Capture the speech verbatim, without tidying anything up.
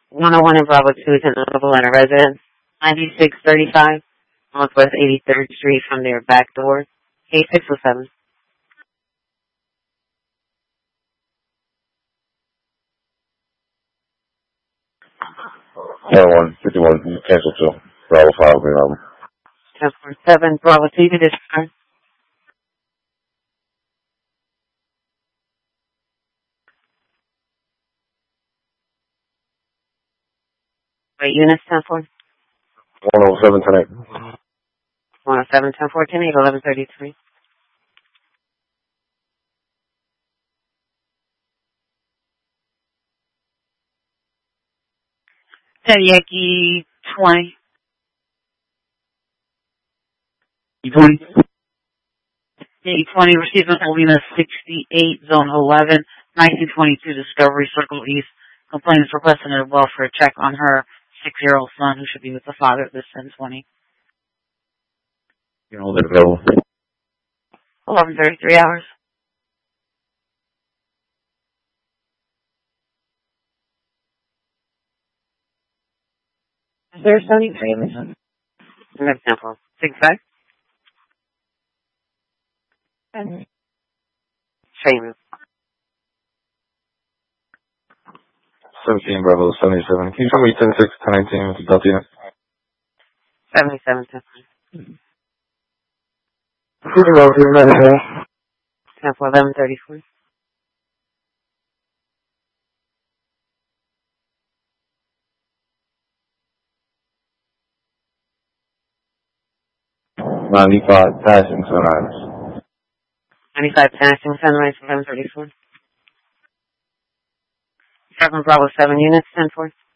one oh one in Bravo two is an Atlanta resident. ninety-six thirty-five Northwest eighty-third Street from their back door. Case six oh seven. one one fifty-one, cancel to Bravo five, Green Album. ten four seven Bravo two, you can discharge. Wait, units ten four. one oh seven, ten eight. one oh seven, ten four, ten eight, eleven thirty-three. Teriyaki twenty. E twenty? Yeah, E twenty, receiving Alina sixty-eight, zone eleven, nineteen twenty-two, Discovery Circle East. Complainants requesting a welfare check on her six-year-old son who should be with the father at this ten twenty. You know, they're available. eleven thirty-three hours. Is there a Sony payment? An example. Six five? Famous. seventeen, Bravo seventy-seven. Can you tell me ten six, ten nineteen with the Delta unit? seventy-seven, ten Shooting over here, Medicare. ten four, eleven thirty-four. ninety-five, passing sunrise. ninety-five, passing sunrise, eleven thirty-four. seven Bravo seven units, ten four.